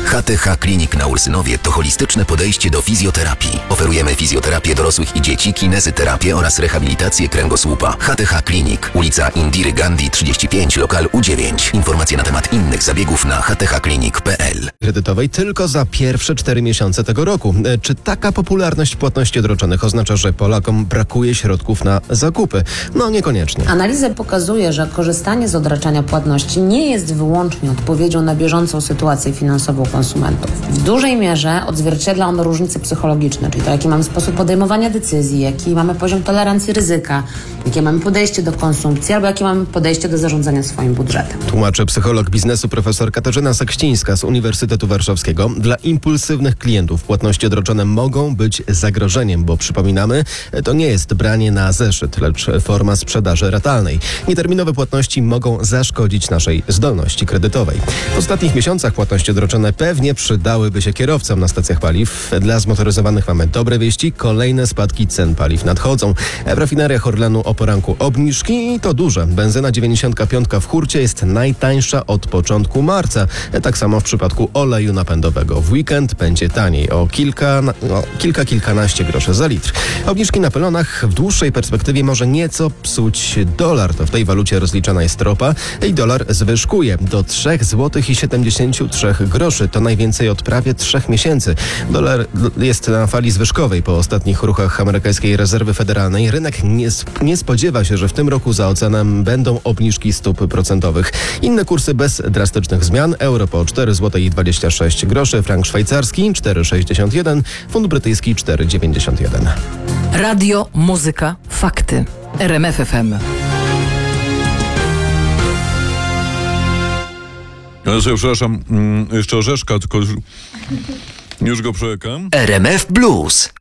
HTH Klinik na Ursynowie to holistyczne podejście do fizjoterapii. Oferujemy fizjoterapię dorosłych i dzieci, kinezyterapię oraz rehabilitację kręgosłupa. HTH Klinik, ulica Indiry Gandhi 35, lokal U9. Informacje na temat innych zabiegów na hthklinik.pl. Kredytowej tylko za pierwsze 4 miesiące tego roku. Czy taka popularność płatności odroczonych oznacza, że Polakom brakuje środków na zakupy? No niekoniecznie. Analiza pokazuje, że korzystanie z odraczania płatności nie jest wyłącznie odpowiedzią na bieżącą sytuację finansową konsumentów. W dużej mierze odzwierciedla ono różnice psychologiczne, czyli to, jaki mamy sposób podejmowania decyzji, jaki mamy poziom tolerancji ryzyka, jakie mamy podejście do konsumpcji, albo jakie mamy podejście do zarządzania swoim budżetem. Tłumaczy psycholog biznesu profesor Katarzyna Sekścińska z Uniwersytetu Warszawskiego. Dla impulsywnych klientów płatności odroczone mogą być zagrożeniem, bo przypominamy, to nie jest branie na zeszyt, lecz forma sprzedaży ratalnej. Nieterminowe płatności mogą zaszkodzić naszej zdolności kredytowej. W ostatnich miesiącach płatności odroczone pewnie przydałyby się kierowcom na stacjach paliw. Dla zmotoryzowanych mamy dobre wieści. Kolejne spadki cen paliw nadchodzą. W rafineriach Orlenu o poranku obniżki i to duże. Benzyna 95 w hurcie jest najtańsza od początku marca. Tak samo w przypadku oleju napędowego. W weekend będzie taniej o kilkanaście groszy za litr. Obniżki na pylonach w dłuższej perspektywie może nieco psuć dolar. To w tej walucie rozliczana jest ropa i dolar zwyżkuje do 3,73 zł. To najwięcej od prawie 3 miesięcy. Dolar jest na fali zwyżkowej po ostatnich ruchach amerykańskiej rezerwy federalnej. Rynek nie spodziewa się, że w tym roku za oceanem będą obniżki stóp procentowych. Inne kursy bez drastycznych zmian. Euro po 4,26 zł, frank szwajcarski 4,61, funt brytyjski 4,91. Radio, muzyka, fakty. RMF FM. Ja sobie przepraszam, jeszcze orzeszka, tylko już go przełykam. RMF Blues.